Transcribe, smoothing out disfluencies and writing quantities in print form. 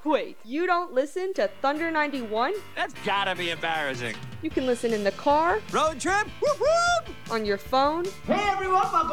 Wait, you don't listen to Thunder 91? That's gotta be embarrassing. You can listen in the car, Road trip? Whoop whoop! on your phone. Hey everyone, welcome